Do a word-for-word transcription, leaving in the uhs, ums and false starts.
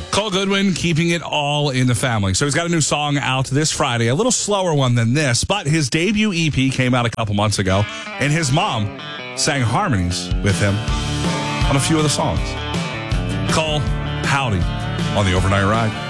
Cole Goodwin, keeping it all in the family. So he's got a new song out this Friday, a little slower one than this, but his debut E P came out a couple months ago, and his mom sang harmonies with him on a few of the songs. Cole, howdy on the Overnight Ride.